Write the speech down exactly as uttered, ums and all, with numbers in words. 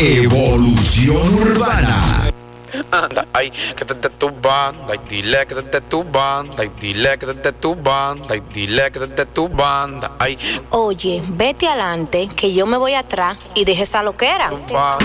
Evolución Urbana. Anda, ay, que te de tu banda, y dile que te de tu banda, y dile que te de tu banda, y dile que te de tu banda, ay. Oye, vete adelante, que yo me voy atrás y deje esa loquera.